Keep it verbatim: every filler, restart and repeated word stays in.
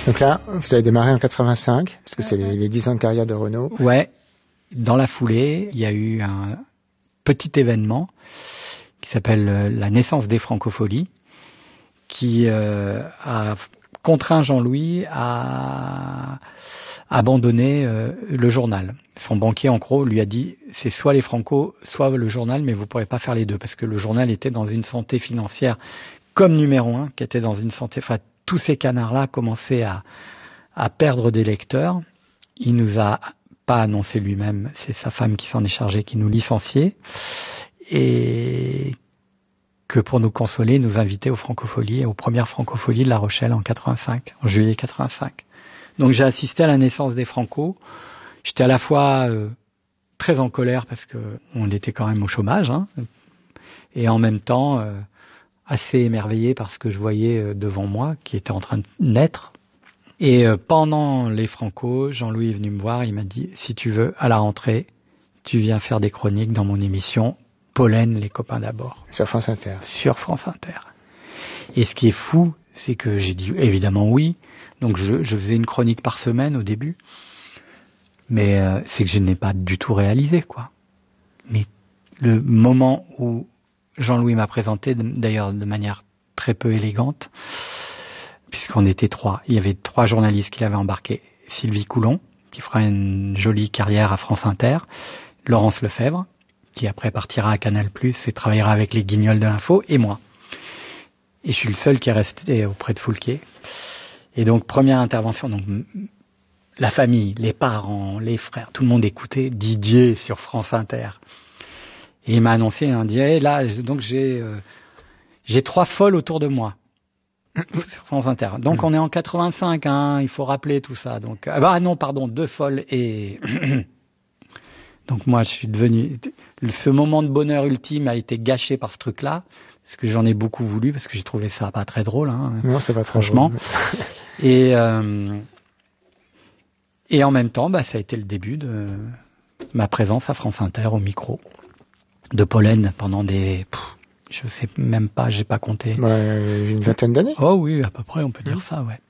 Donc là, vous avez démarré en quatre-vingt-cinq, parce que c'est les, les dix ans de carrière de Renaud. Ouais. Dans la foulée, il y a eu un petit événement qui s'appelle la naissance des Francopholies, qui euh, a contraint Jean-Louis à abandonner euh, le journal. Son banquier, en gros, lui a dit « c'est soit les Franco, soit le journal, mais vous ne pourrez pas faire les deux », parce que le journal était dans une santé financière comme numéro un, qui était dans une santé... Enfin, tous ces canards-là commençaient à, à perdre des lecteurs. Il nous a pas annoncé lui-même, c'est sa femme qui s'en est chargée, qui nous licenciait, et que pour nous consoler, nous invitait aux Francopholies, aux premières Francopholies de La Rochelle en quatre-vingt-cinq, en juillet quatre-vingt-cinq. Donc j'ai assisté à la naissance des Franco. J'étais à la fois euh, très en colère parce que on était quand même au chômage, hein, et en même temps euh, assez émerveillé par ce que je voyais euh, devant moi, qui était en train de naître. Et euh, pendant les Franco, Jean-Louis est venu me voir, il m'a dit « Si tu veux, à la rentrée, tu viens faire des chroniques dans mon émission Pollen, les copains d'abord. » Sur France Inter. Sur France Inter. Et ce qui est fou, c'est que j'ai dit évidemment oui. Donc je, je faisais une chronique par semaine au début. Mais euh, c'est que je n'ai pas du tout réalisé, quoi. Mais le moment où Jean-Louis m'a présenté, d'ailleurs de manière très peu élégante, puisqu'on était trois, il y avait trois journalistes qui l'avaient embarqué. Sylvie Coulon, qui fera une jolie carrière à France Inter, Laurence Lefebvre, qui après partira à Canal plus, et travaillera avec les Guignols de l'info, et moi. Et je suis le seul qui est resté auprès de Foulquier. Et donc, première intervention, donc la famille, les parents, les frères, tout le monde écoutait Didier sur France Inter. Et il m'a annoncé, il m'a dit, hey, là, donc j'ai euh, j'ai trois folles autour de moi sur France Inter. Donc, on est en quatre-vingt-cinq, hein, il faut rappeler tout ça. Donc, ah non, pardon, deux folles et... Donc moi, je suis devenu... Ce moment de bonheur ultime a été gâché par ce truc-là, parce que j'en ai beaucoup voulu, parce que j'ai trouvé ça pas très drôle. Hein, non, c'est pas très franchement. drôle. et, euh, et en même temps, bah, ça a été le début de ma présence à France Inter au micro de Pollen pendant des... Pff, je sais même pas, j'ai pas compté. Ouais, une vingtaine d'années. Oh oui, à peu près, on peut dire mmh. ça, ouais.